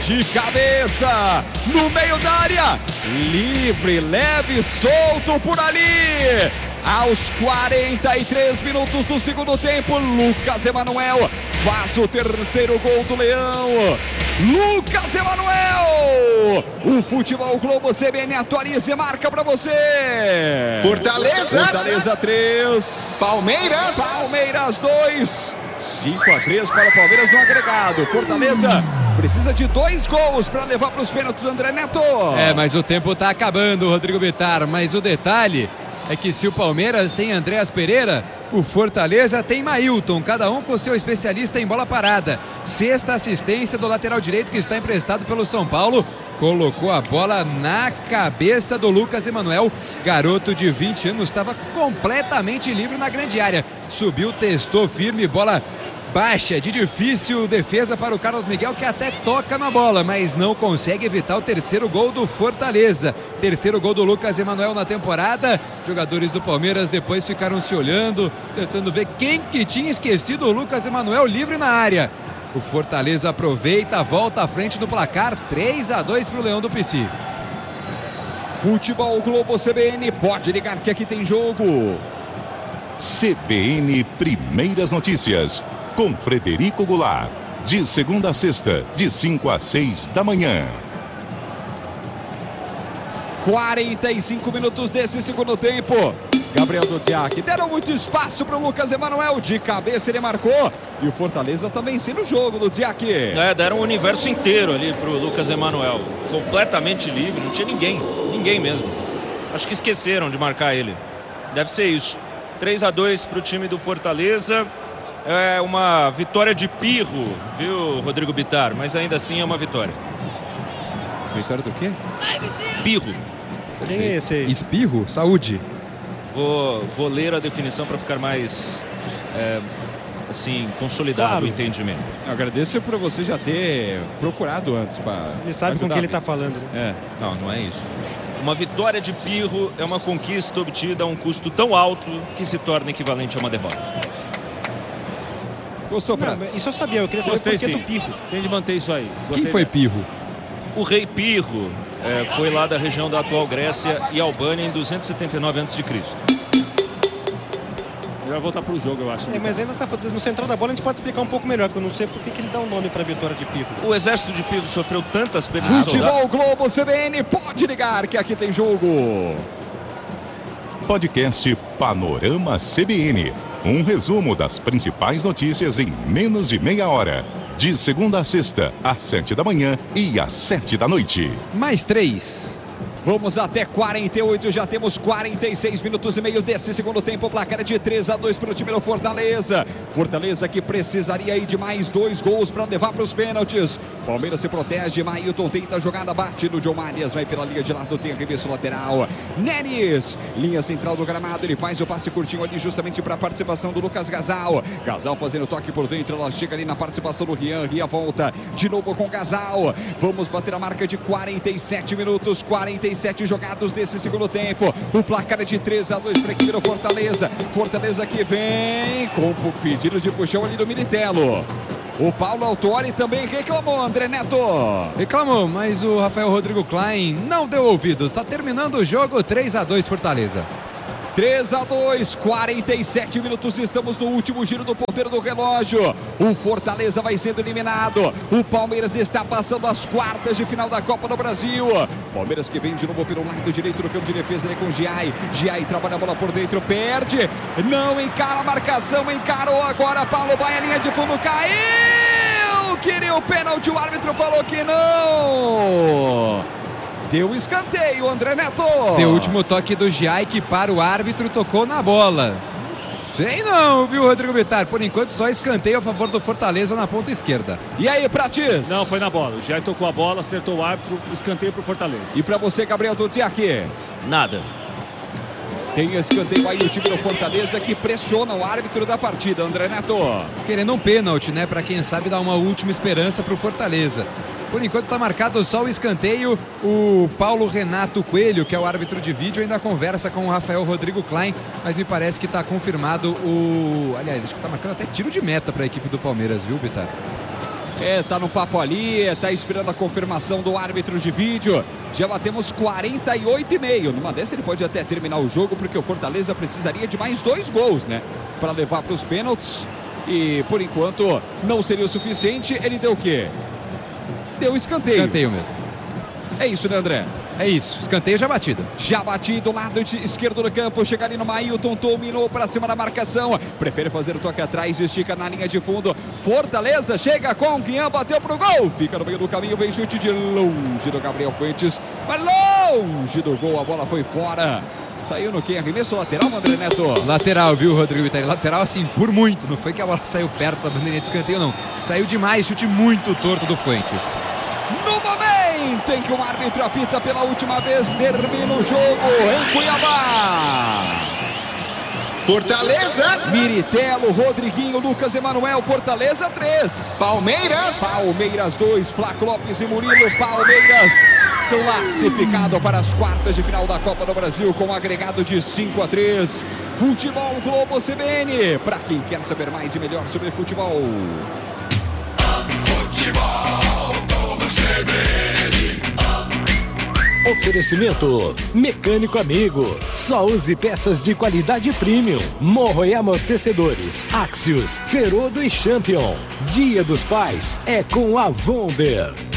de cabeça, no meio da área, livre, leve, solto por ali. Aos 43 minutos do segundo tempo, Lucas Emanuel faz o terceiro gol do Leão. Lucas Emanuel, o Futebol Globo CBN atualiza e marca pra você. Fortaleza 3, Palmeiras 2, 5-3 para o Palmeiras no agregado. Fortaleza precisa de 2 gols para levar para os pênaltis, André Neto. Mas o tempo tá acabando, Rodrigo Bittar. Mas o detalhe é que se o Palmeiras tem Andréas Pereira, o Fortaleza tem Mailton, cada um com seu especialista em bola parada. Sexta assistência do lateral direito que está emprestado pelo São Paulo. Colocou a bola na cabeça do Lucas Emanuel. Garoto de 20 anos, estava completamente livre na grande área. Subiu, testou firme, bola baixa, de difícil defesa para o Carlos Miguel, que até toca na bola, mas não consegue evitar o terceiro gol do Fortaleza. Terceiro gol do Lucas Emanuel na temporada. Jogadores do Palmeiras depois ficaram se olhando, tentando ver quem que tinha esquecido o Lucas Emanuel livre na área. O Fortaleza aproveita, volta à frente do placar, 3-2 para o Leão do Pici. Futebol Globo CBN, pode ligar que aqui tem jogo. CBN Primeiras Notícias, com Frederico Goulart, de segunda a sexta, de 5 às 6 da manhã. 45 minutos desse segundo tempo. Gabriel Dudziak, deram muito espaço para o Lucas Emanuel, de cabeça ele marcou. E o Fortaleza também sendo o jogo, Dudziak. Deram o universo inteiro ali para o Lucas Emanuel, completamente livre, não tinha ninguém mesmo. Acho que esqueceram de marcar ele, deve ser isso. 3-2 para o time do Fortaleza. É uma vitória de pirro, viu, Rodrigo Bittar? Mas ainda assim é uma vitória. Vitória do quê? Pirro. Quem é esse aí? Espirro? Saúde. Vou ler a definição para ficar mais assim, consolidado o entendimento. Eu agradeço por você já ter procurado antes para. Ele sabe com o que ele está falando, né? Não é isso. Uma vitória de pirro é uma conquista obtida a um custo tão alto que se torna equivalente a uma derrota. Gostou, Prats? Isso eu sabia, eu queria saber por que do pirro. Tem de manter isso aí. Quem foi Pirro? O rei Pirro foi lá da região da atual Grécia e Albânia em 279 a.C. Ele vai voltar pro jogo, eu acho. Mas ainda tá no central da bola, a gente pode explicar um pouco melhor, porque eu não sei por que ele dá o nome para a vitória de Pirro. O exército de Pirro sofreu tantas perdas de Futebol Globo CBN, pode ligar que aqui tem jogo. Podcast Panorama CBN. Um resumo das principais notícias em menos de meia hora. De segunda a sexta, às 7 da manhã e às 7 da noite. Mais 3. Vamos até 48, já temos 46 minutos e meio desse segundo tempo. O placar é de 3-2 para o time do Fortaleza. Fortaleza que precisaria aí de mais 2 gols para levar para os pênaltis. Palmeiras se protege, Mailton tenta a jogada, bate no John Marias, vai pela linha de lado, tem arremesso lateral. Neres, linha central do gramado, ele faz o passe curtinho ali justamente para a participação do Lucas Gazal. Gazal fazendo toque por dentro, ela chega ali na participação do Rian volta de novo com Gazal. Vamos bater a marca de 47 minutos, 47 jogados desse segundo tempo. O placar é de 3-2 para a equipe do Fortaleza. Fortaleza que vem com pedidos de puxão ali do Militelo. O Paulo Autori também reclamou, André Neto. Reclamou, mas o Rafael Rodrigo Klein não deu ouvidos. Está terminando o jogo, 3-2 Fortaleza. 3-2, 47 minutos, estamos no último giro do ponteiro do relógio. O Fortaleza vai sendo eliminado. O Palmeiras está passando as quartas de final da Copa do Brasil. Palmeiras que vem de novo pelo lado direito do campo de defesa, né, com Giai. Giai trabalha a bola por dentro, perde. Não encara a marcação, encarou agora. Paulo vai à linha de fundo, caiu. Queria o pênalti, o árbitro falou que não. Deu escanteio, André Neto. Deu o último toque do Giai, que para o árbitro tocou na bola. Sei não, viu, Rodrigo Bittar? Por enquanto só escanteio a favor do Fortaleza na ponta esquerda. E aí, Pratis? Não, foi na bola. O Giai tocou a bola, acertou o árbitro, escanteio pro Fortaleza. E pra você, Gabriel Dudziak? Nada. Tem escanteio aí o time do Fortaleza que pressiona o árbitro da partida, André Neto. Querendo um pênalti, né? Pra quem sabe dar uma última esperança pro Fortaleza. Por enquanto está marcado só o escanteio. O Paulo Renato Coelho, que é o árbitro de vídeo, ainda conversa com o Rafael Rodrigo Klein, mas me parece que está confirmado o... Aliás, acho que está marcando até tiro de meta para a equipe do Palmeiras, viu, Bittar? Tá no papo ali, tá esperando a confirmação do árbitro de vídeo. Já batemos 48,5. Numa dessa ele pode até terminar o jogo, porque o Fortaleza precisaria de mais 2 gols, né? Para levar para os pênaltis. E por enquanto não seria o suficiente. Ele deu o quê? Deu escanteio. Escanteio mesmo. É isso, né, André? É isso, escanteio já batido. Já batido, lado esquerdo do campo, chega ali no Mailton, dominou para cima da marcação, prefere fazer o toque atrás, estica na linha de fundo, Fortaleza chega com Guian, bateu pro gol, fica no meio do caminho, vem chute de longe do Gabriel Fuentes, mas longe do gol, a bola foi fora. Saiu no quê? Arremesso lateral, André Neto? Lateral, viu, Rodrigo Vitari? Lateral assim, por muito, não foi que a bola saiu perto da bandeirinha de escanteio, não. Saiu demais, chute muito torto do Fuentes. No momento em que o árbitro apita pela última vez, termina o jogo em Cuiabá. Fortaleza. Miritelo, Rodriguinho, Lucas Emanuel, Fortaleza 3. Palmeiras 2, Flaco Lopes e Murilo. Palmeiras classificado para as quartas de final da Copa do Brasil com um agregado de 5-3. Futebol Globo CBN, para quem quer saber mais e melhor sobre futebol. Oferecimento Mecânico Amigo. Só use peças de qualidade premium. Morro e amortecedores Axios, Ferodo e Champion. Dia dos Pais é com a Wonder.